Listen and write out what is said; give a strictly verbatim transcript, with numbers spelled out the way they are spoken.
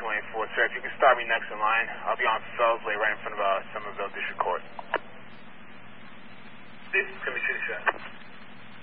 twenty-four, sir. If you can start me next in line, I'll be on Felsley right in front of